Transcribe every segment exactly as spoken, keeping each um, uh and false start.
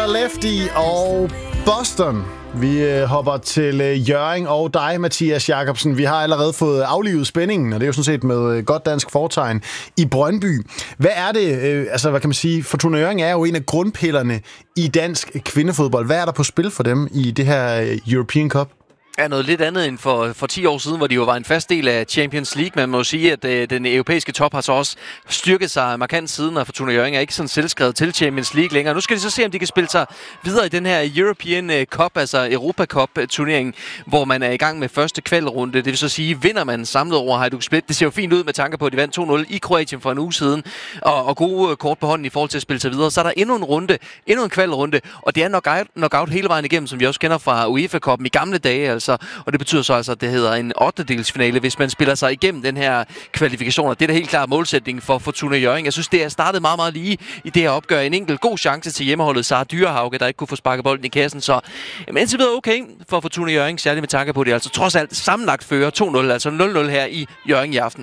Lefty og Boston. Vi øh, hopper til øh, Hjørring og dig, Mathias Jacobsen. Vi har allerede fået aflivet spændingen, og det er jo sådan set med øh, godt dansk fortegn i Brøndby. Hvad er det, øh, altså hvad kan man sige, Fortuna Hjørring er jo en af grundpillerne i dansk kvindefodbold. Hvad er der på spil for dem i det her øh, European Cup? Ja, noget lidt andet end for, for ti år siden, hvor de jo var en fast del af Champions League. Man må jo sige, at øh, den europæiske top har så også styrket sig markant siden, og Fortuna Hjørring er ikke sådan selvskrevet til Champions League længere. Nu skal de så se, om de kan spille sig videre i den her European Cup, altså Europa Cup-turnering, hvor man er i gang med første kvalrunde. Det vil så sige, vinder man samlet over Hajduk Split. Det ser jo fint ud med tanke på, at de vandt to nul i Kroatien for en uge siden, og, og gode kort på hånden i forhold til at spille sig videre. Så er der endnu en runde, endnu en kvalrunde, og det er knockout, knockout hele vejen igennem, som vi også kender fra UEFA-cupen i gamle dage, altså. Og det betyder så altså, at det hedder en ottendedelsfinale, hvis man spiller sig igennem den her kvalifikation. Det er da helt klart målsætningen for Fortuna Hjørring. Jeg synes, det er startet meget, meget lige i det her opgør. En enkelt god chance til hjemmeholdet Sara Dyrehauge, der ikke kunne få sparket bolden i kassen. Så jamen, indtil videre okay for Fortuna Hjørring, særligt med tanke på det. Altså trods alt sammenlagt fører to nul, altså nul nul her i Hjørring i aften.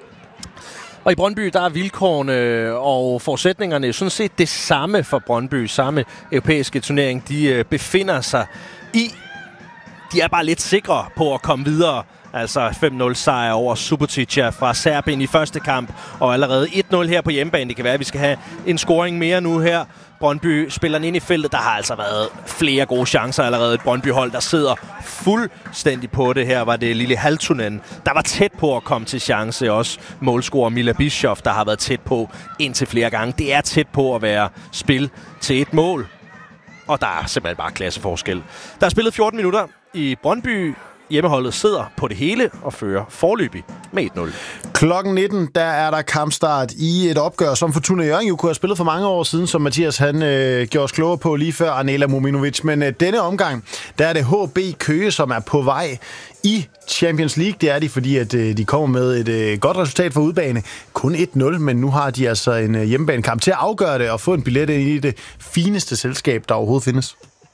Og i Brøndby, der er vilkårene og forudsætningerne sådan set det samme for Brøndby. Samme europæiske turnering, de befinder sig i. De er bare lidt sikre på at komme videre. Altså fem nul sejr over Subotica fra Serbien i første kamp. Og allerede et nul her på hjemmebane. Det kan være, at vi skal have en scoring mere nu her. Brøndby spiller ind i feltet. Der har altså været flere gode chancer allerede. Et Brøndby-hold, der sidder fuldstændig på det her. Var det Lille Haltunen, der var tæt på at komme til chance. Også målscorer Mila Bischoff, der har været tæt på indtil flere gange. Det er tæt på at være spil til et mål. Og der er simpelthen bare klasseforskel. Der er spillet fjorten minutter i Brøndby. Hjemmeholdet sidder på det hele og fører foreløbig med et nul. Klokken nitten, der er der kampstart i et opgør, som Fortuna Hjørring jo kunne have spillet for mange år siden, som Mathias han øh, gjorde os klogere på lige før Arnela Mominovic. Men øh, denne omgang, der er det H B Køge, som er på vej i Champions League. Det er de, fordi at, øh, de kommer med et øh, godt resultat for udbane. Kun et nul, men nu har de altså en øh, hjemmebanekamp til at afgøre det og få en billet ind i det fineste selskab, der overhovedet findes.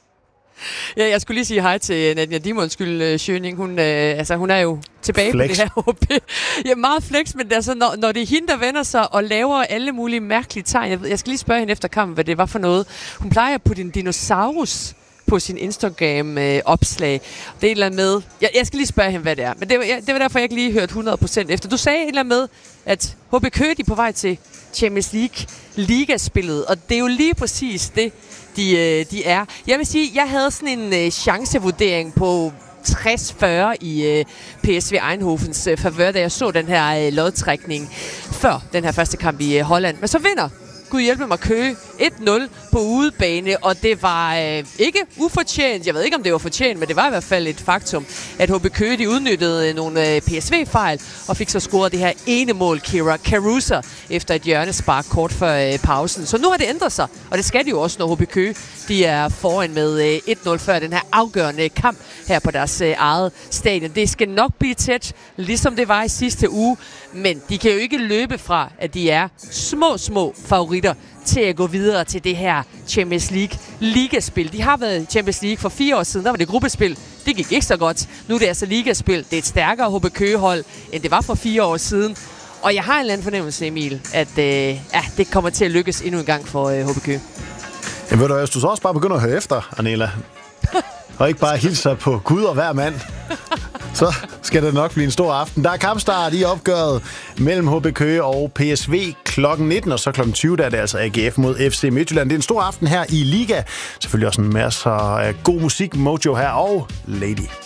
Ja, jeg skulle lige sige hej til Nadia Dimon, skyld Schøning. Hun, øh, altså, hun er jo tilbage flex. På det her H B. Ja, meget flex, men altså, når, når det er hende, der vender sig og laver alle mulige mærkelige tegn. Jeg, jeg skal lige spørge hende efter kampen, hvad det var for noget. Hun plejer at putte en dinosaurus på sin Instagram-opslag. Øh, det er et eller andet med... Jeg, jeg skal lige spørge hende, hvad det er. Men det var, jeg, det var derfor, jeg ikke lige hørte hundrede procent efter. Du sagde et eller andet med, at H B Køge, de er på vej til Champions League ligaspillet, og det er jo lige præcis det, de, øh, de er. Jeg vil sige, jeg havde sådan en øh, chancevurdering på tres fyrre i øh, P S V Eindhovens øh, favør, da jeg så den her øh, lodtrækning før den her første kamp i øh, Holland. Men så vinder Gud hjælpe mig Køge et nul på udebane, og det var øh, ikke ufortjent. Jeg ved ikke, om det var fortjent, men det var i hvert fald et faktum, at H B Køge, de udnyttede øh, nogle øh, P S V-fejl, og fik så scoret det her ene mål, Kira Carusa, efter et hjørnespark kort før øh, pausen. Så nu har det ændret sig, og det skal de jo også, når H B Køge, de er foran med øh, et nul før den her afgørende kamp her på deres øh, eget stadion. Det skal nok blive tæt, ligesom det var i sidste uge, men de kan jo ikke løbe fra, at de er små, små favoritter til at gå videre til det her Champions League ligaspil. De har været i Champions League for fire år siden, der var det gruppespil. Det gik ikke så godt. Nu er det altså ligaspil. Det er et stærkere H B Køge-hold, end det var for fire år siden. Og jeg har en eller anden fornemmelse, Emil, at øh, ja, det kommer til at lykkes endnu en gang for øh, H B Køge. Jamen ved du, hvis du så også bare begynder at høre efter, Arnela, og ikke bare hilser på Gud og hver mand, så skal det nok blive en stor aften. Der er kampstart i opgøret mellem H B Køge og P S V klokken nitten, og så klokken tyve, der er det altså A G F mod F C Midtjylland. Det er en stor aften her i Liga. Selvfølgelig også en masse af god musik, Mojo her og Lady.